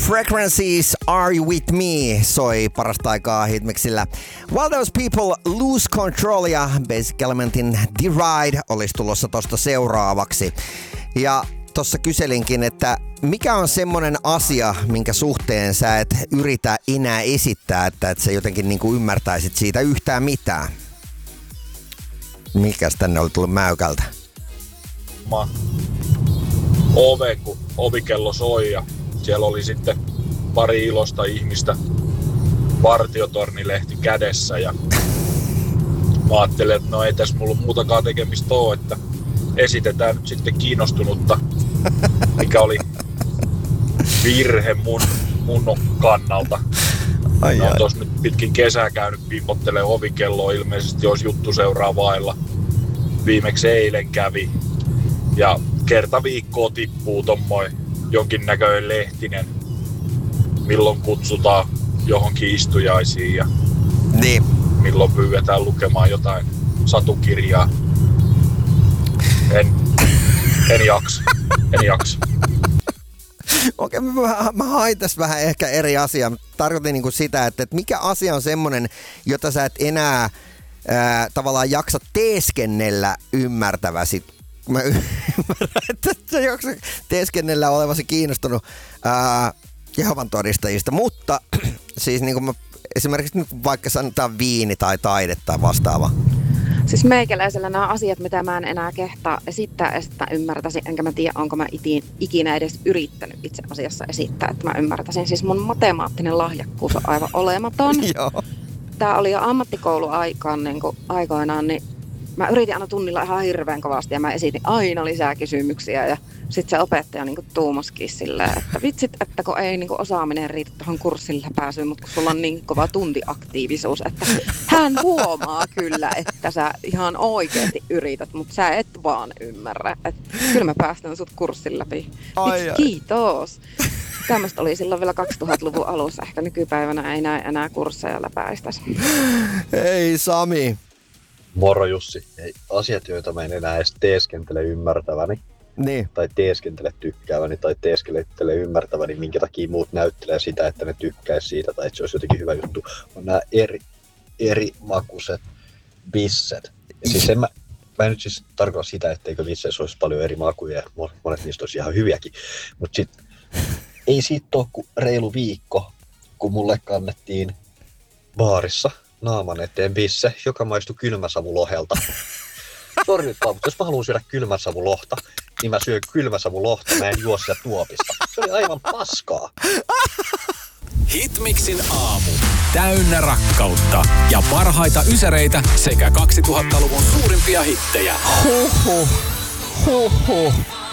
Frequencies, Are You With Me soi parasta aikaa Hitmixillä. While Those People Lose Control ja Basic Elementin The Ride olisi tulossa tosta seuraavaksi. Ja tossa kyselinkin, että mikä on semmonen asia, minkä suhteen sä et yritä enää esittää, että sä jotenkin niinku ymmärtäisit siitä yhtään mitään? Mikäs tänne oli tullut mäykältä? Kun ovikello soi ja siellä oli sitten pari ilosta ihmistä Vartiotornilehti kädessä ja mä ajattelin, että no ei tässä mulla muutakaan tekemistä ole, että esitetään nyt sitten kiinnostunutta, mikä oli virhe mun kannalta. Mä oon tossa nyt pitkin kesää käynyt pimpottelemaan ovikelloa, ilmeisesti olisi juttu seuraavailla. Viimeksi eilen kävi ja kerta viikkoa tippuu tommoin jonkinnäköinen lehtinen, milloin kutsutaan johonkin istujaisiin ja niin. Milloin pyydetään lukemaan jotain satukirjaa. En jaksa. Okei, mä hain tässä vähän ehkä eri asiaa. Tarkoitin niinku sitä, että mikä asia on semmonen, jota sä et enää tavallaan jaksa teeskennellä ymmärtäväsi. Mä ymmärrän, että sä jaksa teeskennellä olevasi kiinnostunut Jehovan todistajista, mutta siis niinku mä esimerkiksi nyt vaikka sanotaan viini tai taide tai vastaava. Siis meikäläisellä nämä asiat, mitä mä en enää kehtaa esittää, että ymmärtäisin, enkä mä tiedä, onko mä ikinä edes yrittänyt itse asiassa esittää, että mä ymmärtäisin. Siis mun matemaattinen lahjakkuus on aivan olematon. Joo. Tää oli jo ammattikouluaikaan aikoinaan, niin mä yritin aina tunnilla ihan hirveän kovasti ja mä esitin aina lisää kysymyksiä ja sit se opettaja tuumaskin silleen, että vitsit, että kun ei osaaminen riitä tuohon kurssille pääsyyn, mutta kun sulla on niin kova tuntiaktiivisuus, että hän huomaa kyllä, että sä ihan oikeasti yrität, mutta sä et vaan ymmärrä, että kyllä mä päästän sut kurssin läpi. Kiitos. Tämmöistä oli silloin vielä 2000-luvun alussa, ehkä nykypäivänä ei näe enää kursseja läpäistäisi. Hei Sami. Moro Jussi. Ei, asiat, joita mä en enää edes teeskentele ymmärtäväni, niin. Tai teeskentele tykkääväni, tai teeskentele ymmärtäväni, minkä takia muut näyttelee sitä, että ne tykkäisi siitä, tai että se olisi jotenkin hyvä juttu, on nämä eri makuiset bisset. Ja siis mä en nyt siis tarkoita sitä, etteikö bisseissä olisi paljon eri makuja, ja monet niistä olisi ihan hyviäkin, mutta sitten ei siitä ole kuin reilu viikko, kun mulle kannettiin baarissa naaman eteen bisse, joka maistui kylmäsavulohelta. Sori nyt vaan, mutta jos mä haluan syödä kylmäsavulohta, niin mä syön kylmäsavulohta, mä en juo sitä tuopista. Se oli aivan paskaa. Hitmixin aamu. Täynnä rakkautta ja parhaita ysäreitä sekä 2000-luvun suurimpia hittejä. Huhhuh.